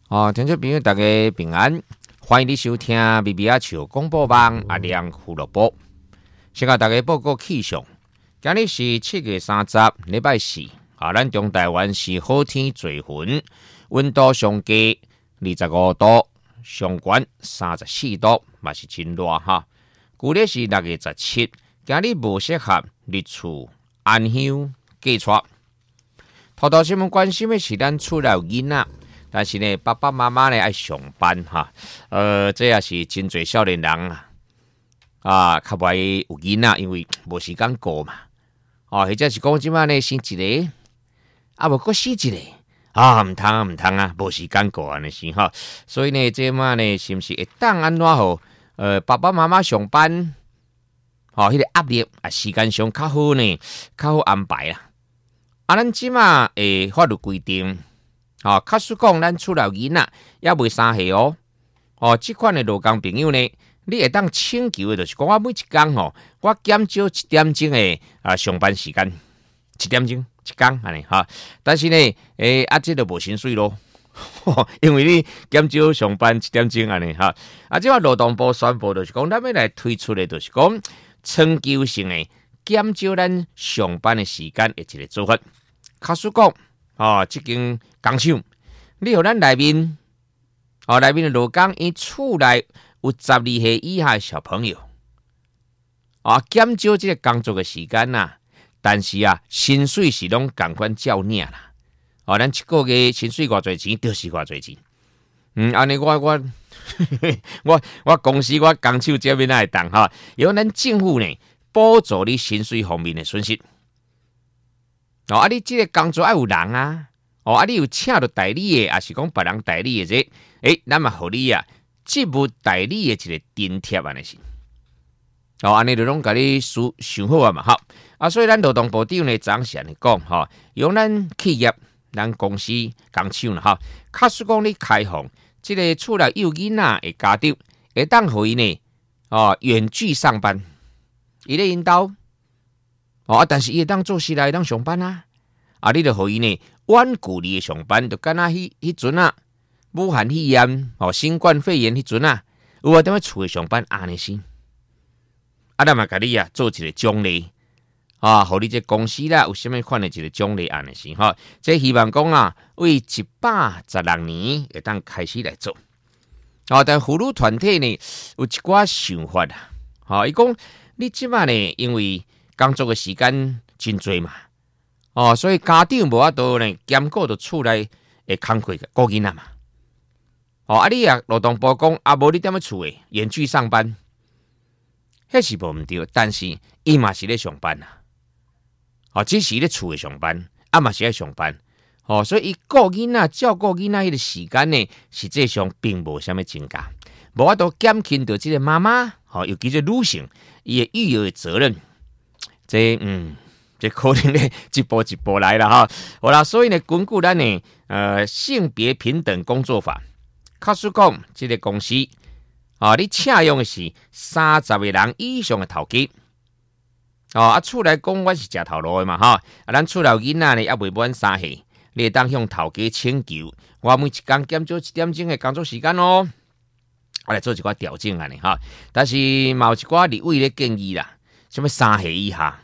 听众朋友大家平安，欢迎你收听米米阿笑广播网阿亮俱乐部。先甲大家报告气象，今日是7月30，礼拜四。咱中台湾是好天做云，温度上低25度，上悬34度，嘛是真热哈。旧历是6月17，今日无适合日出安乡过撮。头头新闻关心的是咱厝内有囡仔，但是呢，爸爸妈妈呢爱上班哈。这也是真侪少年人较不爱有囡仔，因为无时间顾嘛。或者是讲即摆呢生一个。无搁死一个毋通啊，无时间过安尼是哈，所以呢，这嘛呢，是毋是会当安怎好？爸爸妈妈上班，迄个压力时间上较好呢，较好安排啦。咱即嘛法律规定，假使讲咱厝内囡仔也未3岁哦，即款的劳工朋友呢，你会当请求的，就是讲我每一天我减少1点钟的上班时间，1点钟。一天安尼哈，但是呢，这就无薪水咯，因为你减少上班1点钟安尼哈。即话劳动部宣布就是讲，咱要来推出的，就是讲长久性的减少咱上班的时间的一个做法。假使讲，即间工厂，你互咱内面的劳工，伊厝内有12岁以下的小朋友，减少这个工作的时间呐。但是薪水是拢共款照领啦。咱一个月薪水偌侪钱，就是偌侪钱。安尼我公司我工厂这边会当哈，由咱政府呢补助你薪水方面的损失。你这个工作要有人啊，你有请到代理的，还是讲别人代理的这，咱嘛互你职务代理的一个津贴安尼是。安尼就拢甲你想好嘛，所以咱劳动部长呢，昨是安尼讲，用咱企业、咱公司、工厂啦，假使讲你开放，即个厝内有囡仔的家长，会当互伊呢，远距上班，伊咧因兜，但是伊会当做事来当上班啊，你就互伊呢，远距离的上班，就敢若迄阵武汉肺炎、新冠肺炎迄阵有踮咧厝诶上班安尼先。咱嘛甲你做一个奖励互你这公司啦有啥物款的一个奖励安尼是这希望讲为116年会当开始来做。但妇女团体呢有一寡想法伊讲你即摆呢因为工作的时间真多嘛，所以家长无法度呢兼顾到厝内的工课顾囡仔嘛。你劳动部讲无你踮咧厝诶远距上班。迄是无毋对，但是伊嘛是咧上班只是咧厝诶上班，嘛是咧上班，所以伊顾囡仔、照顾囡仔迄个时间呢，实际上并无啥物增加，无法度减轻到即个妈妈，尤其是女性伊诶育儿诶责任，这可能咧一步一步来啦好啦，所以呢，根据咱呢性别平等工作法，假使讲即个公司。你请用的是30个人以上的头家，厝内讲我是食头路的嘛咱厝内囡仔呢也未满3岁，你会当向头家请求，我每一天减少1点钟的工作时间哦，来做一寡调整安尼但是嘛有一寡立委咧建议啦，什么3岁以下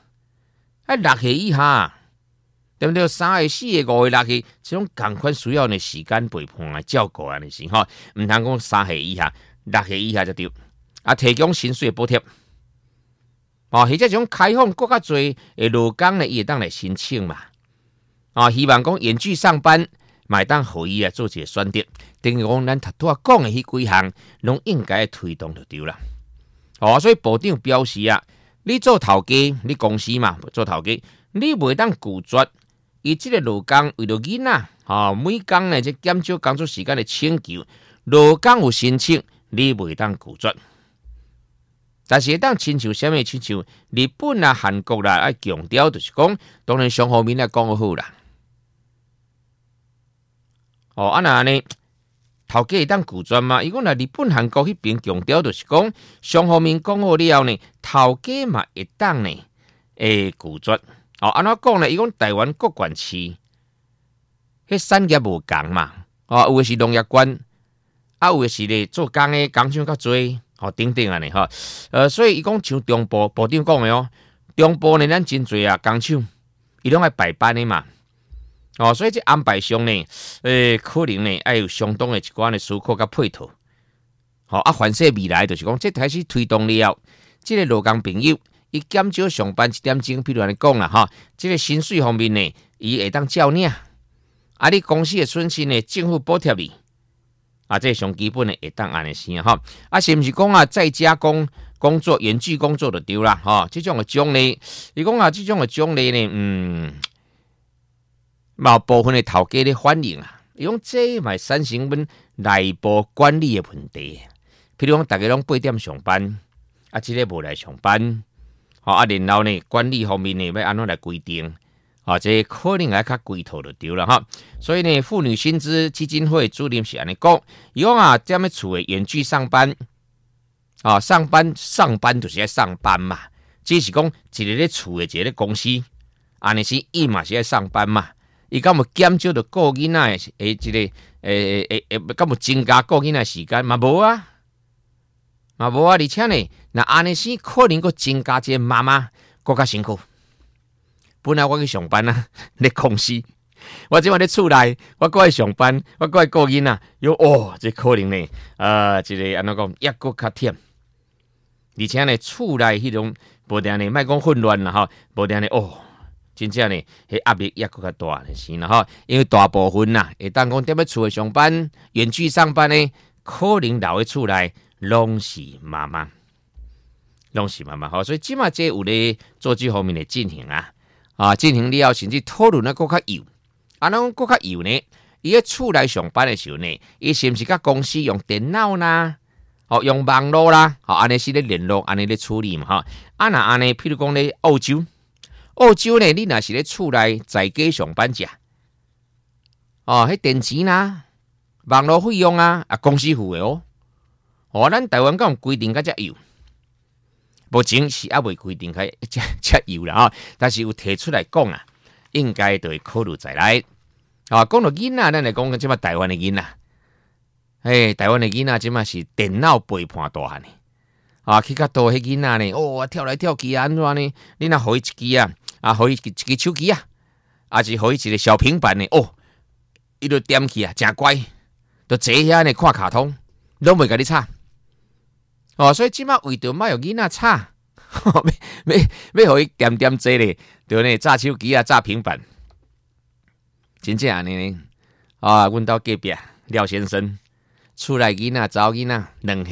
，6岁以下，对不对？3岁、4岁、5岁、6岁，这种共款需要的时间陪伴来照顾安尼是毋通讲3岁以下。6岁以下就对，提供薪水补贴，或者这种开放更较侪的劳工呢，伊会当来申请嘛，希望讲远距上班，会当互伊做一个选择，等于讲咱拄仔讲的迄几项，拢应该推动就对啦。所以部长表示你做头家，你公司嘛做头家，你袂当拒绝伊即个劳工为了囡仔，每工呢这减少工作时间的请求，劳工有申请。你袂当拒绝，但是会当亲像啥物亲像日本韩国啦，爱强调就是讲，当然双方面来讲好啦。那呢，头家会当拒绝嘛？伊讲日本韩国迄边强调就是讲，双方面讲好了呢，头家嘛会当呢拒绝。安怎讲呢？伊讲台湾各县市，迄产业无共嘛。 有的是农业官，有的是咧做工的工厂较多，等等安尼所以伊讲像中部部长讲的哦，中部呢咱真侪工厂，伊拢爱排班的嘛。所以这安排上呢，可能呢要有相当的一寡的思考甲配套。反射未来就是讲，这开始推动了，这个劳工朋友，伊减少上班1点钟，譬如安尼讲啦，这个薪水方面呢，伊会当照领，你公司的损失呢，政府补贴你，这上基本的会当安尼先是毋是讲在家工作、远距工作就对啦，这种的奖励，伊讲这种的奖励呢，有部分的头家咧反映啦，伊讲这嘛产生阮内部管理的问题。譬如讲，大家拢8点上班，这个无来上班，然后呢，管理方面呢要安怎来规定，这可能还较规套就对了所以呢，妇女薪资基金会主任是安尼讲，伊讲踮咧厝诶远距上班，上班就是爱上班嘛，只是讲一个咧厝诶一个咧公司，安尼是伊嘛是爱上班嘛，伊敢有减少着顾囡仔诶一个敢有增加顾囡仔时间嘛无啊？而且呢，那安尼是可能个增加这妈妈更加辛苦。本来我去上班咧公司，我即晚咧厝内，我过来上班，我过来顾囡仔，这可能呢，这个安怎讲，抑搁较忝。而且呢，厝内迄种无定呢，莫讲混乱啦无定呢，真正呢，迄压力抑搁较大是啦因为大部分会当讲踮咧厝诶上班，远距上班呢，可能留喺厝内。拢是妈妈，所以即马这有咧做这方面的进行进行了后，甚至讨论更较有，咱更较有呢？伊喺厝内上班的时候呢，伊是毋是甲公司用电脑啦，用网络啦，安尼是咧联络，安尼咧处理嘛若安尼，譬如讲咧澳洲呢，你若是咧厝内在家上班者，迄电钱啦、网络费用公司付的咱台湾敢有规定较遮有？目前是还未规定较遮有啦但是有提出来讲应该就会考虑再来。讲到囡仔，咱来讲即马台湾的囡仔，台湾的囡仔即马是电脑陪伴大汉的去较多迄囡仔呢，跳来跳去安怎呢？你若互伊一支互伊一支手机是互伊一个小平板呢，伊就点去真乖，就坐遐呢看卡通，拢袂甲你吵。所以即马为着莫有囡仔吵，要互伊点坐咧，就呢炸手机炸平板，真正安尼呢。阮兜隔壁廖先生，厝内囡仔、查某囡仔2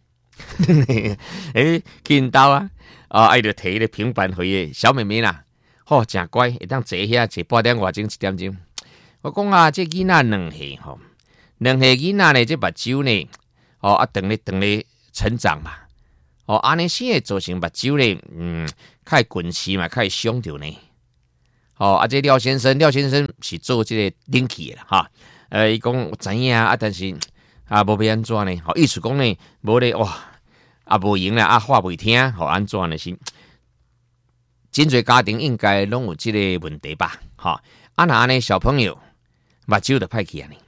岁，去因兜伊就摕迄个平板互伊小妹妹啦，真乖，会当坐遐坐半点外钟、1点钟。我讲这囡仔2岁2岁囡仔呢，这目睭呢，长咧成长嘛，安尼先会造成目睭呢，较会近视嘛，较会伤着呢。这廖先生是做这个冷气的啦，伊讲有知影但是无要安怎呢？意思讲呢，无咧无用啦，话袂听，安怎呢？是真侪家庭应该拢有这个问题吧？若安尼小朋友目睭就歹去呢。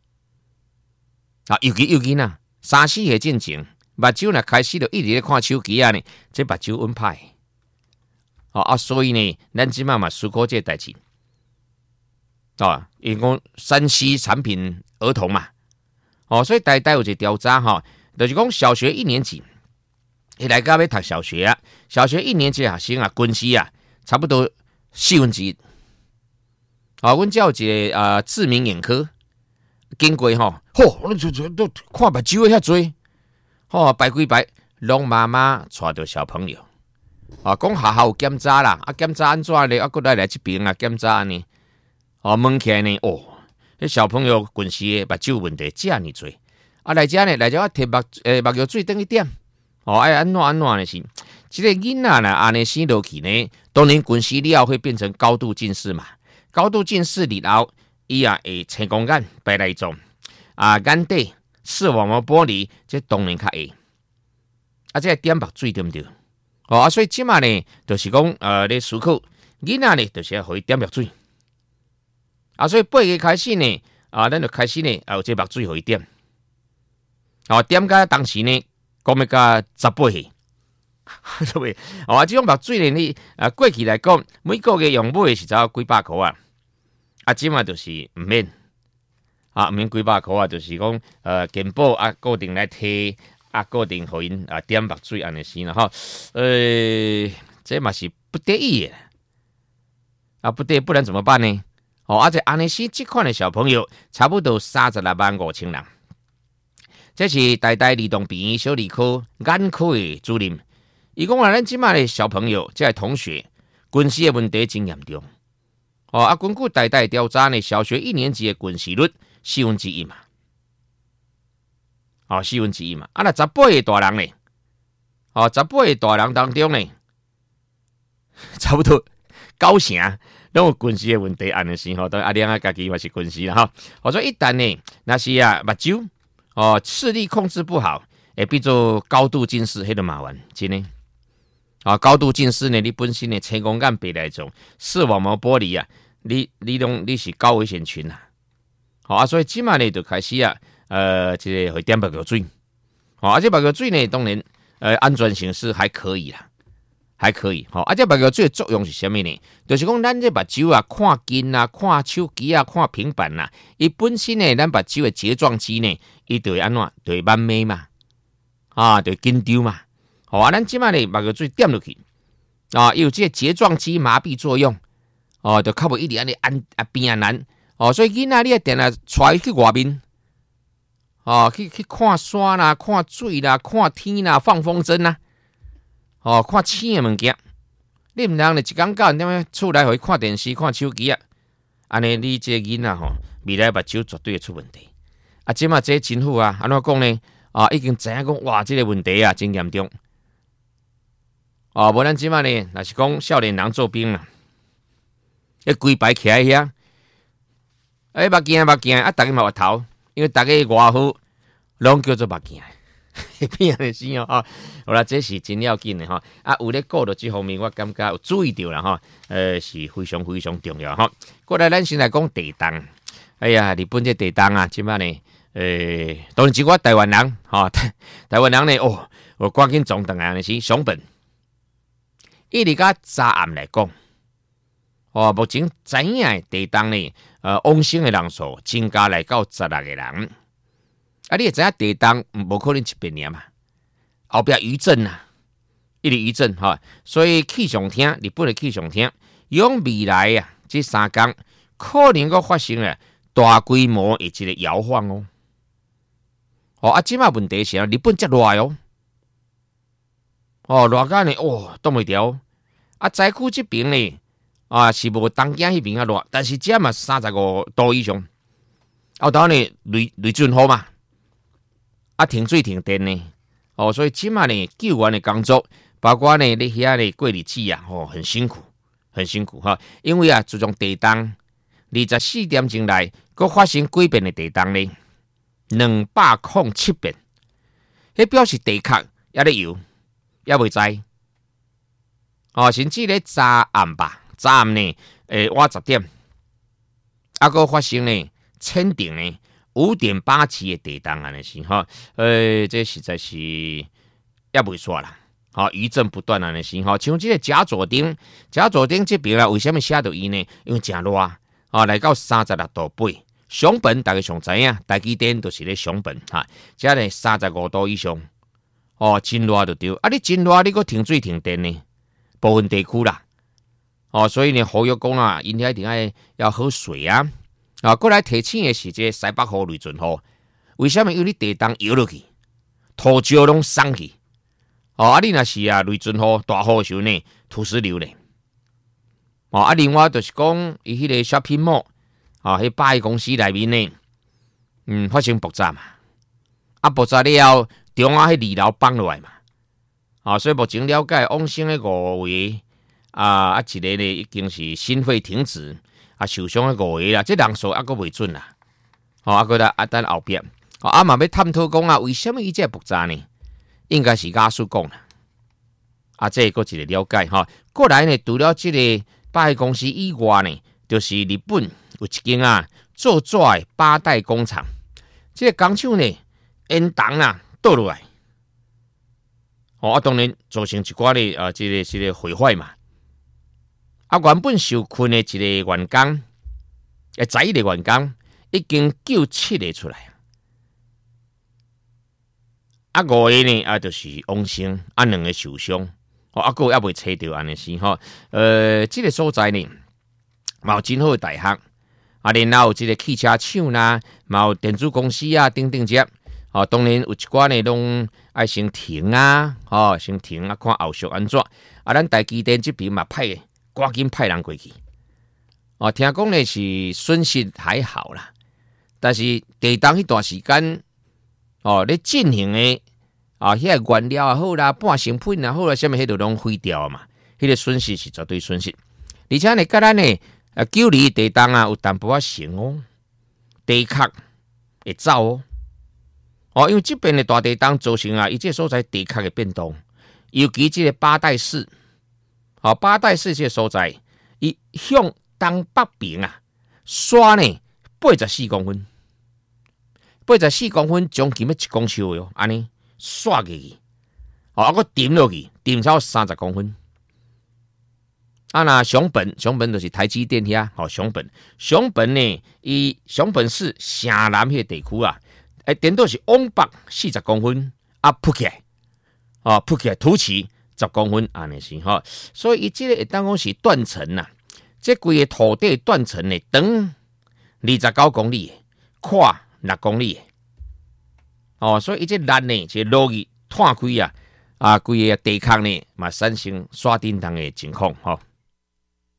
尤其3、4岁进前。目睭若开始就一直咧看手机呢，这目睭稳歹。所以呢，咱即马嘛思考这代志。因讲3C 产品儿童嘛，所以大有一个调查就是讲小学1年级，来到要读小学小学1年级学生近视差不多1/4。阮只有一个知名眼科经过都看目睭遐多。排几排，拢妈妈带着小朋友，讲学校有检查啦，检查安怎咧？搁来这边检查安尼，问起来呢，迄小朋友近视的目睭问题这样多，来这呢，我摕目药水等一点，爱安怎呢是？这个囡仔呢，安尼生落去呢，当然近视了会变成高度近视嘛，高度近视了后，伊会青光眼、白内障眼底。视网膜剥离，这当然较会。这点目水对不对？所以即马呢，就是讲咧思考，囡仔呢，就是要互伊点目水。所以8月开始呢， 咱就开始呢，有这目水互伊点，点到当时呢，讲要到18岁，对不对？这种目水呢，你过去来讲，每个月用买是只几百块啊，即嘛就是毋免毋免几百块啊，就是讲健保固定来摕固定互因点目水安尼先啦这嘛是不得已的不然怎么办呢？这安尼时这款的小朋友差不多365000人，这是台大儿童病院小儿科眼科的主任。伊讲咱即马的小朋友，即个同学，近视的问题真严重。根据台大的调查呢，小学1年级的近视率1/4嘛。1/4嘛。那18岁大人呢？18岁大人当中呢，差不多9成。拢有近视的问题，安尼先当然亮家己嘛是近视啦所以一旦呢，那是目睭视力控制不好，会变做高度近视，迄个麻烦，真的高度近视呢，你本身呢青光眼白内障、视网膜剥离你是高危险群所以即马呢就开始这个会点目药水这目药水呢，当然安全性是还可以啦。还可以，这目药水的作用是什么呢？就是讲咱这目睭看近看手机看平板伊本身呢，咱目睭的睫状肌呢，伊就会安怎？就会慢慢嘛，就会紧张嘛。咱即摆呢目药水点落去，有这个睫状肌麻痹作用，就较无一直安尼边难，所以囡仔你一定带去外面，去看山看水看天放风筝看星的物件，你毋通一天到晚踮厝内互伊看电视、看手机安尼你这囡仔未来目睭绝对会出问题。即马这政府安怎讲呢？已经知影讲，哇，这个问题真严重。无咱即马呢，若是讲少年人做兵规排徛喺遐，目镜，大家嘛滑头，因为大家外号拢叫做目镜。变安尼先好啦，这是真要紧的有咧顾到这方面，我感觉有注意到啦是非常非常重要过来，咱先来讲地动。日本这地动即摆呢，当然只我台湾人台湾人呢我赶紧撞断安尼是熊本。一直到早暗来讲，目前知影的地动呢，往生的人数增加来到16个人。你会知影地动无可能100年嘛，后壁余震一直余震所以气象厅，日本的气象厅，用未来这3天可能够发生大规模的一个摇晃即马问题是日本遮热热到呢挡袂牢灾区这边呢是无东京迄边热，但是遮嘛35度以上，后头呢雷阵雨嘛。停水停电呢，所以即马呢救援的工作，包括呢你遐呢过日子很辛苦，很辛苦因为自从地动24点钟内，佮发生几遍的地动呢，207遍，迄表示地壳也咧摇，也未知甚至咧早暗呢晚10点，佮发生呢千定呢。5.8级的地动安尼是这实在是也袂煞啦，余震不断安尼是像这个甲佐町这边为什么写到伊呢？因为真热来到36度8，熊本大家上知影，台积电就是咧熊本这呢35度以上，真热就对。你真热，你搁停水停电呢？部分地区啦，所以呢，呼吁讲因遐一定要喝水过来提醒的是这西北风雷阵雨，为什么有你地动摇落去，土石拢送去？你若是雷阵雨大雨的时候呢，土石流呢？另外就是讲，伊迄个 shopping mall，迄百货公司内面呢，发生爆炸嘛，爆炸了后，中央迄2楼崩落来嘛，所以目前了解往生的5位，一个呢已经是心肺停止。受伤的5个啦，这人数还佫未准啦，佫等后壁，嘛要探讨讲为什么伊这爆炸呢？应该是亚述讲啦，这佫一个了解过来呢，除了这个百货公司以外呢，就是日本有一间做纸的八代工厂，这个工厂呢，烟筒啊倒落来，当然造成一寡的这个毁坏嘛。原本受困的一个员工，在役的员工已经救7个出来。5个呢就是亡生，2个受伤，还未找到安尼是吼。这个所在呢，嘛有真好的大学，然后有这个汽车厂啦，嘛有电子公司啊，等等这。当然有一寡呢，拢爱先停啊，先停啊，看后续安怎。咱台积电这边嘛赶紧派人过去。听讲呢是损失还好啦，但是地动迄段时间。咧进行的迄个原料也好啦，半成品也好啦，什么迄都拢毁掉嘛，迄个损失是绝对损失。而且呢，甲咱呢救离地动有淡薄仔成哦，地壳会走因为这边的大地动造成伊这所在地壳的变动，尤其这个八代市，八代市这个所在，伊向东北边刷呢84公分。84公分，将近要1公尺哟，安尼刷进去，个沉落去，沉超30公分。那熊本就是台积电遐，熊本呢，伊熊本市城南迄个地区颠倒是往北40公分，扑起来，扑起来土起10公分，安尼是所以伊这个会当讲是断层呐，这规个土地断层呢，长29公里，宽6公里所以伊这力呢，这落去断开规个地壳呢，嘛产生刷叮当的情况